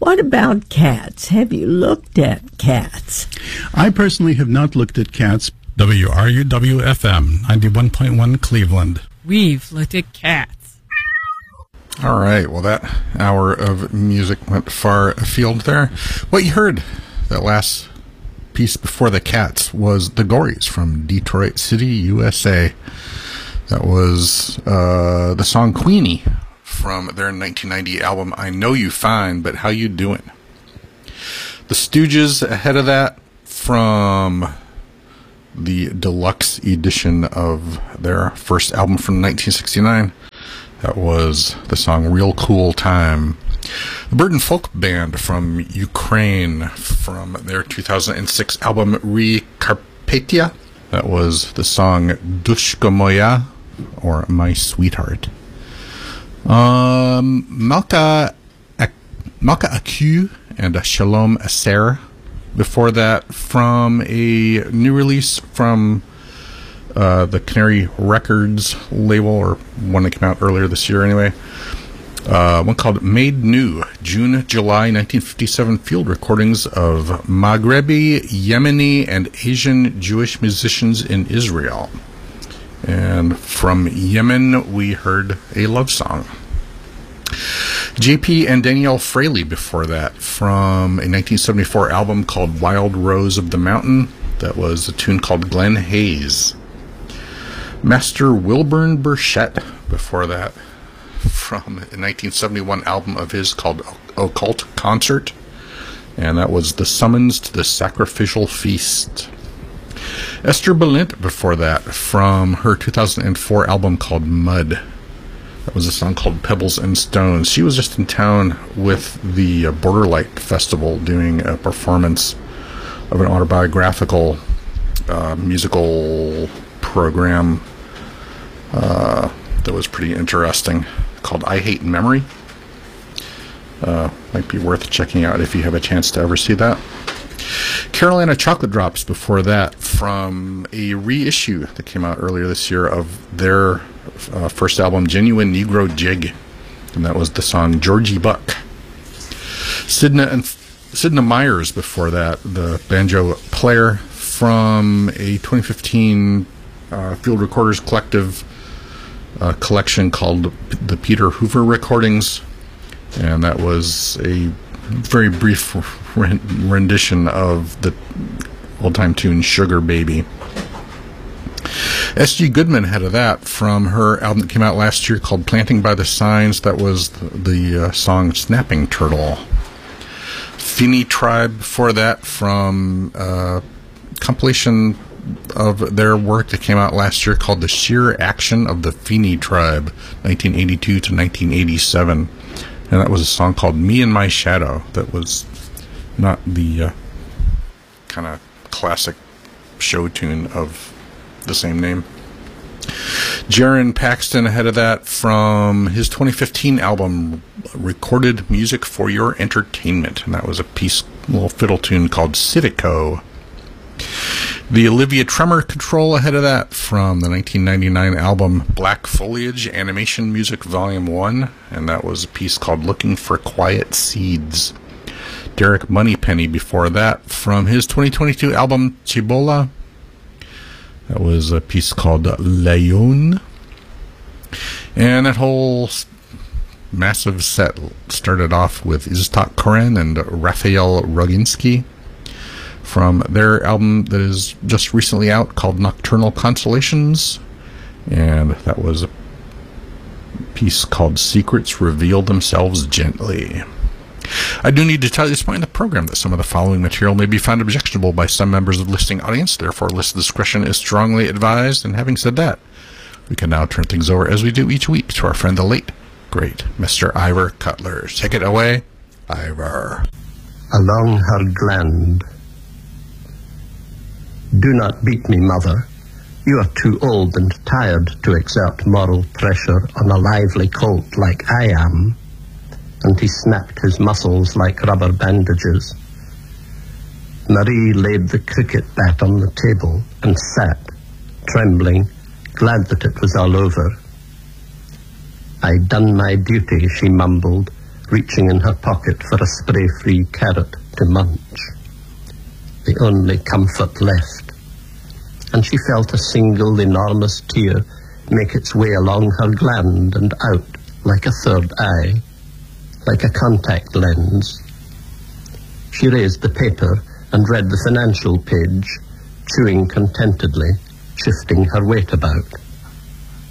What about Cats? Have you looked at Cats? I personally have not looked at Cats. WRUW-FM, 91.1 Cleveland. We've looked at Cats. All right, well, that hour of music went far afield there. What you heard, that last piece before the Cats, was the Gories from Detroit City, USA. That was the song Queenie from their 1990 album, I Know You Fine, But How You Doing? The Stooges ahead of that from the deluxe edition of their first album from 1969. That was the song Real Cool Time. The Burden Folk Band from Ukraine from their 2006 album Rekarpatia. That was the song Dushka Moya, or My Sweetheart. Malka Aku and Shalom Aser. Before that, from a new release from the Canary Records label, or one that came out earlier this year anyway. One called Made New, June-July 1957 field recordings of Maghrebi, Yemeni, and Asian Jewish musicians in Israel. And from Yemen, we heard a love song. JP and Danielle Fraley before that, from a 1974 album called Wild Rose of the Mountain. That was a tune called Glen Hayes. Master Wilburn Burchett before that, from a 1971 album of his called Occult Concert. And that was The Summons to the Sacrificial Feast. Esther Balint before that, from her 2004 album called Mud. That was a song called Pebbles and Stones. She was just in town with the Borderlight Festival doing a performance of an autobiographical musical program that was pretty interesting, called I Hate Memory. Might be worth checking out if you have a chance to ever see that. Carolina Chocolate Drops before that, from a reissue that came out earlier this year of their first album, Genuine Negro Jig, and that was the song Georgie Buck. Sidna Myers before that, the banjo player, from a 2015 Field Recorders Collective collection called the Peter Hoover Recordings, and that was a very brief rendition of the old-time tune Sugar Baby. S.G. Goodman had of that from her album that came out last year called Planting by the Signs. That was the song Snapping Turtle. Fini Tribe before that, from a compilation of their work that came out last year called The Sheer Action of the Fini Tribe, 1982 to 1987. And that was a song called Me and My Shadow. That was not the kind of classic show tune of the same name. Jaron Paxton ahead of that, from his 2015 album Recorded Music for Your Entertainment, and that was a little fiddle tune called Civico. The Olivia Tremor Control ahead of that, from the 1999 album Black Foliage Animation Music Volume 1, and that was a piece called Looking for Quiet Seeds. Derek Moneypenny before that, from his 2022 album Cibola. That was a piece called Leon. And that whole massive set started off with Iztok Koren and Raphael Roginski from their album that is just recently out called Nocturnal Consolations. And that was a piece called Secrets Reveal Themselves Gently. I do need to tell you this point in the program that some of the following material may be found objectionable by some members of the listening audience. Therefore, listener discretion is strongly advised. And having said that, we can now turn things over, as we do each week, to our friend the late, great Mr. Ivor Cutler. Take it away, Ivor. Along her gland. Do not beat me, mother. You are too old and tired to exert moral pressure on a lively colt like I am. And he snapped his muscles like rubber bandages. Marie laid the cricket bat on the table and sat, trembling, glad that it was all over. "I done my duty," she mumbled, reaching in her pocket for a spray-free carrot to munch. The only comfort left. And she felt a single enormous tear make its way along her gland and out like a third eye, like a contact lens. She raised the paper and read the financial page, chewing contentedly, shifting her weight about.